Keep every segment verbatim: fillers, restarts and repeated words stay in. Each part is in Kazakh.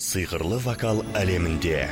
Сыйғырлы вокал әлемінде.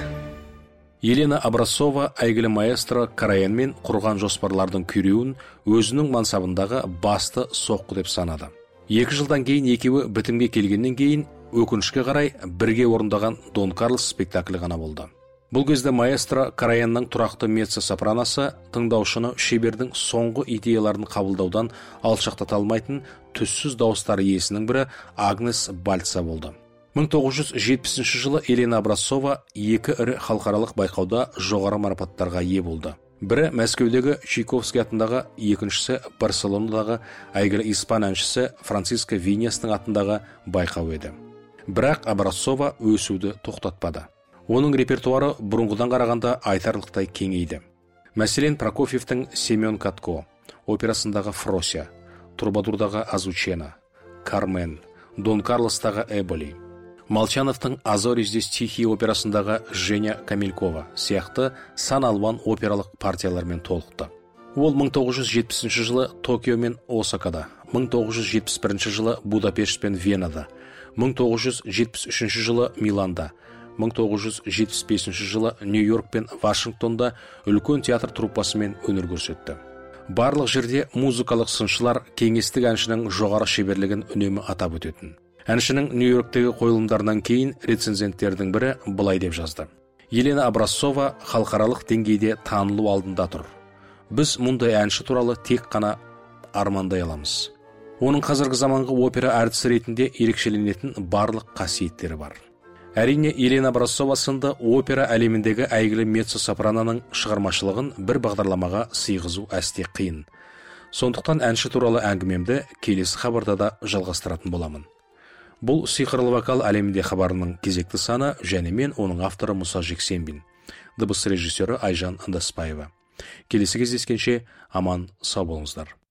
Елена Образцова әйгілі маэстро Караянмен құрған жоспарлардың күйреуін өзінің мансабындағы басты соққы деп санады. Екі жылдан кейін екеуі бітімге келгеннен кейін өкінішке қарай бірге орындаған Дон Карлос спектаклі ғана болды. Бұл кезде маэстро Караянның тұрақты меццо-сопраносы тыңдаушыны шебердің соңғы идеяларын қабылдаудан алшақтата алмайтын түссіз дауыстар иесінің бірі Агнес Бальца болды. мың тоғыз жүз жетпісінші жылы Елена Образцова екі ірі халықаралық байқауда жоғары марапаттарға ие болды. Бірі Мәскеудегі Чайковский атындағы, екіншісі Барселонадағы әйгілі испан әншісі Франциско Виньястың атындағы байқау еді. Бірақ Образцова өсуді тоқтатпады. Оның репертуары бұрынғыдан қарағанда айтарлықтай кеңейді. Мәселен, Прокофьевтің Семен Катко операсындағы Фрося, Трубадурдағы Азучена, Кармен, Дон Карлостағы Эболи, Молчановтың «Азори здесь тихие» операсындағы Женя Камелькова сияқты сан алуан опералық партиялармен толықты. Ол мың тоғыз жүз жетпісінші жылы Токио мен Осакада, мың тоғыз жүз жетпіс бірінші жылы Будапешт пен Венада, мың тоғыз жүз жетпіс үшінші жылы Миланда, мың тоғыз жүз жетпіс бесінші жылы Нью-Йорк пен Вашингтонда үлкен театр труппасымен өнер көрсетті. Барлық жерде музыкалық сыншылар кеңестік әншінің жоғары шеберлігін үнемі атап өтетін. Әншінің Нью-Йорктегі қойылымдарынан кейін рецензенттердің бірі былай деп жазды: Елена Образцова халықаралық деңгейде танылу алдында тұр. Біз мұндай әнші туралы тек қана армандай аламыз. Оның қазіргі заманғы опера әртісі ретінде ерекшеленетін барлық қасиеттері бар. Әрине, Елена Образцова сынды опера әлеміндегі әйгілі меццо-сопраноның шығармашылығын бір бағдарламаға сыйғызу әсте қиын. Сондықтан әнші туралы әңгімемді келесі хабарда да жалғастыратын боламын. Бұл сиқырлы вокал әлемінде хабарының кезекті саны, және мен оның авторы Мұса Жексенбин, дыбыс режиссері Айжан Андаспаева. Келесі кездескенше аман сау болыңыздар.